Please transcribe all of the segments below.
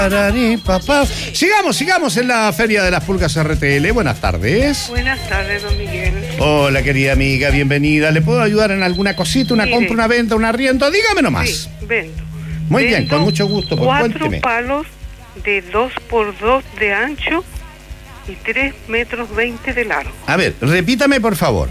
Papá. Sigamos en la Feria de las Pulgas RTL. Buenas tardes. Buenas tardes, don Miguel. Hola, querida amiga, bienvenida. ¿Le puedo ayudar en alguna cosita, una compra, una venta, un arriendo? Dígame nomás. Sí, vendo. Muy bien, con mucho gusto. Pues, 4 cuénteme. palos de 2x2 de ancho y 3 metros 20 de largo. A ver, repítame, por favor.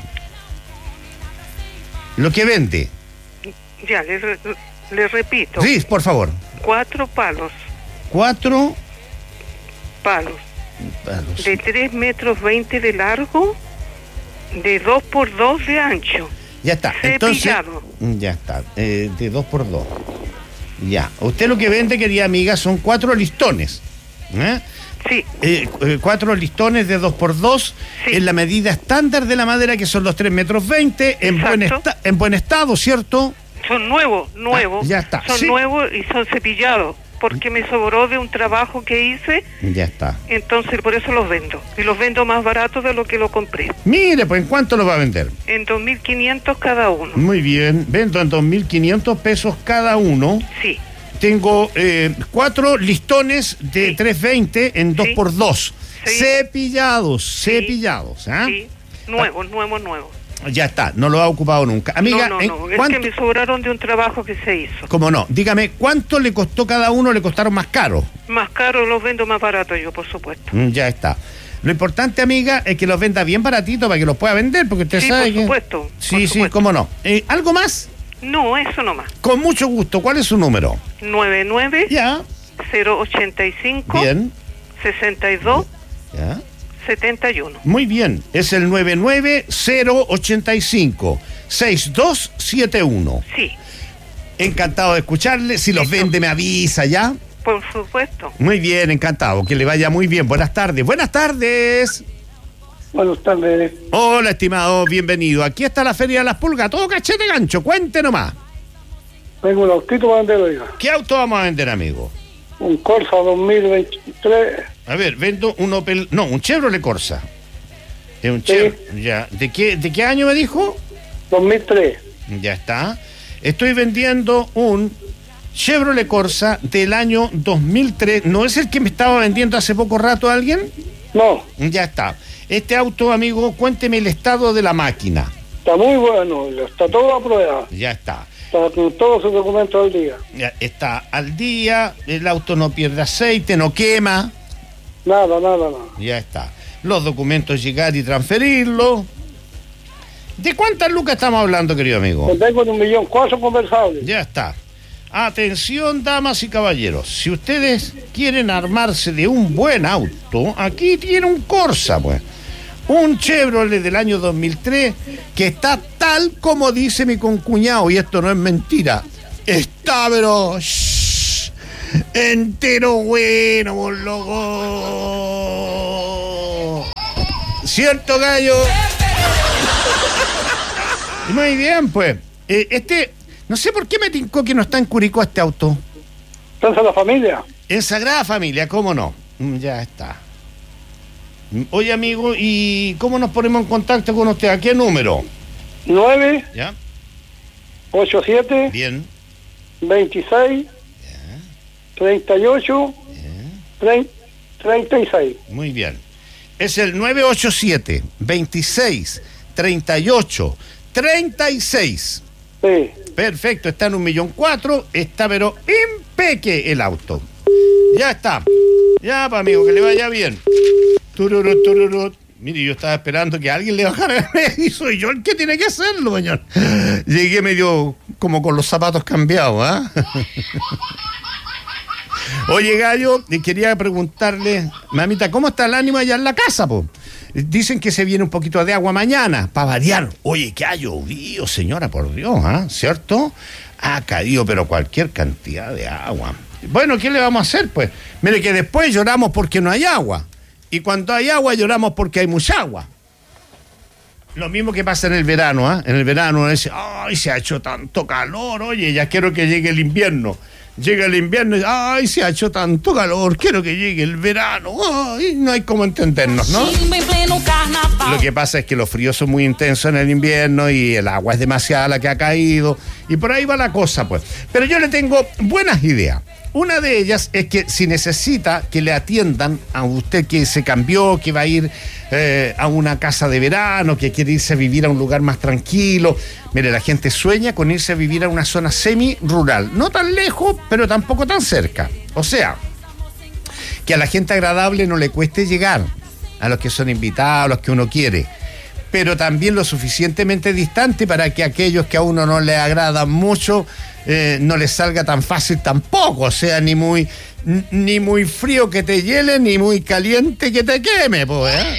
Lo que vende. Ya, le repito. Sí, por favor. 4 palos. 4 palos palos. de 3 metros 20 de largo, de 2x2 de ancho. Ya está. Cepillado. Entonces, ya está. De 2x2. Ya. Usted lo que vende, querida amiga, son 4 listones. Sí. 4 listones de 2x2 Sí. en la medida estándar de la madera, que son los 3 metros 20, en buen estado, ¿cierto? Son nuevos. Ya está. Son Sí. nuevos y son cepillados, porque me sobró de un trabajo que hice, Ya está. entonces por eso los vendo. Y los vendo más baratos de lo que lo compré. Mire, pues, ¿en cuánto lo va a vender? En 2.500 cada uno. Muy bien, vendo en 2.500 pesos cada uno. Sí. Tengo 4 listones de Sí. 320 en 2x2. Sí. Cepillados. ¿Ah? Sí. Nuevos. Ya está, no lo ha ocupado nunca. Amiga, No. Es que me sobraron de un trabajo que se hizo. ¿Cómo no? Dígame, ¿cuánto le costó cada uno? ¿Le costaron más caro? Más caro los vendo más barato yo, por supuesto. Ya está. Lo importante, amiga, es que los venda bien baratito para que los pueda vender, porque usted Sí, sabe por que... supuesto. Sí, cómo no. ¿Algo más? No, eso nomás. Con mucho gusto. ¿Cuál es su número? 99 Ya. 085 Bien. 62 Ya. 71. Muy bien. Es el 99085-6271. Sí, Encantado de escucharle. Si los Listo. vende, me avisa, ¿ya? por supuesto. Muy bien, encantado. Que le vaya muy bien. Buenas tardes. Buenas tardes. Buenas tardes. Hola, estimado. Bienvenido. Aquí está la Feria de las Pulgas. Todo cachete gancho. Cuente nomás. Tengo un autito para vender, oiga. ¿Qué auto vamos a vender, amigo? Un Corsa 2023. A ver, vendo un Opel... No, un Chevrolet Corsa. Es un Sí. Chevrolet. Ya. ¿De qué año me dijo? 2003. Ya está. Estoy vendiendo un Chevrolet Corsa del año 2003. ¿No es el que me estaba vendiendo hace poco rato alguien? No, Ya está. Este auto, amigo, cuénteme el estado de la máquina. está muy bueno, oiga. Está todo a prueba. Ya está. Está con todos sus documentos al día. Ya está al día, el auto no pierde aceite, no quema. Nada. Ya está. Los documentos llegar y transferirlo. ¿De cuántas lucas estamos hablando, querido amigo? Pues tengo de 1.400.000 conversables. Ya está. Atención, damas y caballeros. Si ustedes quieren armarse de un buen auto, aquí tiene un Corsa, pues. Un Chevrolet del año 2003 que está tal como dice mi concuñado, y esto no es mentira. Está, pero... entero bueno, por loco. ¿Cierto, gallo? Muy bien, pues. No sé por qué me tincó que no está en Curicó este auto. Entonces la familia. En Sagrada Familia, ¿cómo no? Ya está. Oye, amigo, ¿y cómo nos ponemos en contacto con usted? ¿A qué número? 9, ¿Ya? 87, Bien. 26, 38, 36. Muy bien. Es el 987 26 38 36. Sí. Perfecto, está en 1.400.000, está pero impeque el auto. Ya está. Ya, pa, amigo, que le vaya bien. Tururut, tururut. Mire, yo estaba esperando que alguien le bajara el medio y soy yo el que tiene que hacerlo, señor. Llegué medio como con los zapatos cambiados, ¿ah? Oye, gallo, quería preguntarle, mamita, ¿cómo está el ánimo allá en la casa, po? Dicen que se viene un poquito de agua mañana, para variar. Oye, que ha llovido, señora, por Dios, ¿ah? ¿Cierto? Ha caído, pero cualquier cantidad de agua. Bueno, ¿qué le vamos a hacer, pues? Mire, que después lloramos porque no hay agua. Y cuando hay agua, lloramos porque hay mucha agua. Lo mismo que pasa en el verano, ¿ah? En el verano uno dice, ay, se ha hecho tanto calor, oye, ya quiero que llegue el invierno. Llega el invierno y, ay, se ha hecho tanto calor, quiero que llegue el verano. Ay, no hay cómo entendernos, ¿no? Lo que pasa es que los fríos son muy intensos en el invierno y el agua es demasiada la que ha caído. Y por ahí va la cosa, pues. Pero yo le tengo buenas ideas. Una de ellas es que si necesita que le atiendan a usted que se cambió, que va a ir a una casa de verano, que quiere irse a vivir a un lugar más tranquilo. Mire, la gente sueña con irse a vivir a una zona semi-rural. No tan lejos, pero tampoco tan cerca. O sea, que a la gente agradable no le cueste llegar, a los que son invitados, a los que uno quiere, pero también lo suficientemente distante para que aquellos que a uno no le agradan mucho no les salga tan fácil tampoco. O sea, ni muy frío que te hiele, ni muy caliente que te queme, pues, ¿eh?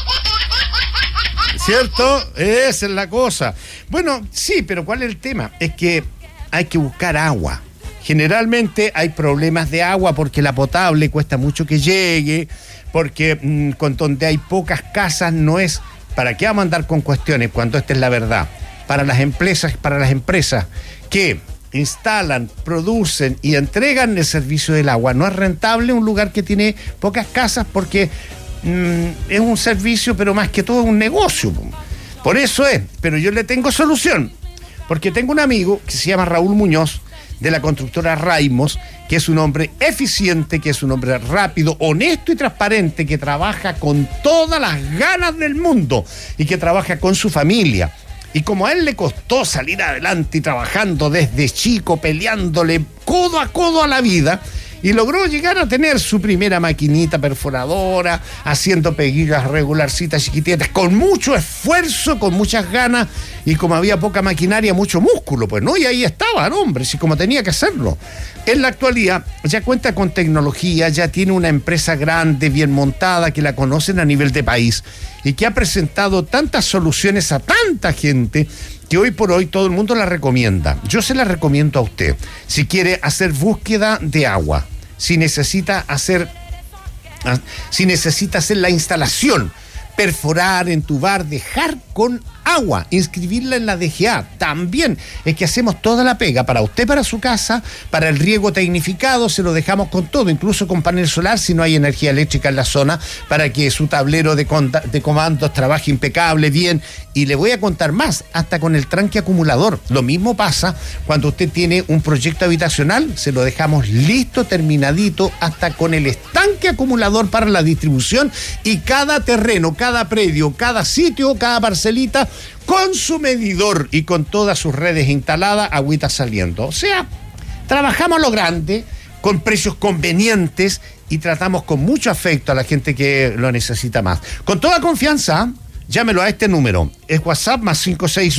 ¿Cierto? Esa es la cosa. Bueno, sí, pero ¿cuál es el tema? Es que hay que buscar agua. Generalmente hay problemas de agua porque la potable cuesta mucho que llegue, porque con donde hay pocas casas no es... ¿Para qué vamos a andar con cuestiones cuando esta es la verdad? Para las empresas que instalan, producen y entregan el servicio del agua, no es rentable un lugar que tiene pocas casas porque es un servicio, pero más que todo es un negocio. Por eso es, pero yo le tengo solución, porque tengo un amigo que se llama Raúl Muñoz, de la constructora Raimos, que es un hombre eficiente, que es un hombre rápido, honesto y transparente, que trabaja con todas las ganas del mundo y que trabaja con su familia. Y como a él le costó salir adelante y trabajando desde chico, peleándole codo a la vida, y logró llegar a tener su primera maquinita perforadora, haciendo peguitas regularcitas, chiquititas, con mucho esfuerzo, con muchas ganas, y como había poca maquinaria, mucho músculo, pues, ¿no? Y ahí estaban, hombres, y como tenía que hacerlo. En la actualidad ya cuenta con tecnología, ya tiene una empresa grande, bien montada, que la conocen a nivel de país, y que ha presentado tantas soluciones a tanta gente, que hoy por hoy todo el mundo la recomienda. Yo se la recomiendo a usted. Si quiere hacer búsqueda de agua, si necesita hacer la instalación, perforar, entubar, dejar con agua, inscribirla en la DGA. También es que hacemos toda la pega para usted, para su casa, para el riego tecnificado, se lo dejamos con todo, incluso con panel solar si no hay energía eléctrica en la zona, para que su tablero de comandos trabaje impecable, bien. Y le voy a contar más, hasta con el tranque acumulador. Lo mismo pasa cuando usted tiene un proyecto habitacional, se lo dejamos listo, terminadito, hasta con el estanque acumulador para la distribución, y cada terreno, cada predio, cada sitio, cada parcelita, con su medidor y con todas sus redes instaladas, agüita saliendo. O sea, trabajamos a lo grande, con precios convenientes, y tratamos con mucho afecto a la gente que lo necesita más. Con toda confianza, llámelo a este número. Es WhatsApp más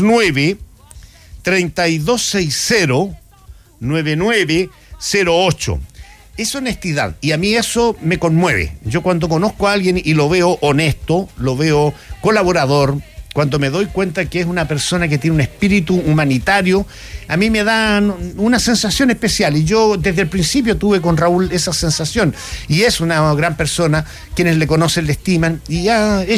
569-3260-9908. Es honestidad, y a mí eso me conmueve. Yo cuando conozco a alguien y lo veo honesto, lo veo colaborador, cuando me doy cuenta que es una persona que tiene un espíritu humanitario, a mí me dan una sensación especial. Y yo desde el principio tuve con Raúl esa sensación. Y es una gran persona, quienes le conocen le estiman, y ya